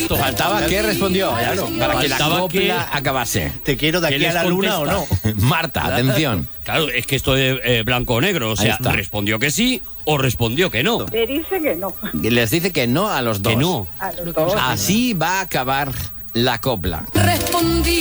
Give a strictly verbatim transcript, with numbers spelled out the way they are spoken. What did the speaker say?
esto. Faltaba que respondió, claro, para que la Faltaba copla que- acabase. ¿Te quiero de ¿Qué aquí a les la luna o no? contesta? Marta, atención. Claro, es que esto es eh, blanco o negro. O Ahí sea, está. respondió que sí o respondió que no. Le dice que no. Les dice que no a los dos. Que no. A los dos. Así va a acabar la copla. Respondí.